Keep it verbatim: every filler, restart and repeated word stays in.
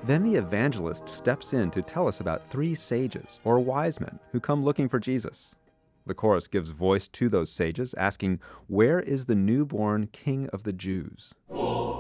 Then the evangelist steps in to tell us about three sages, or wise men, who come looking for Jesus. The chorus gives voice to those sages, asking, "Where is the newborn King of the Jews?"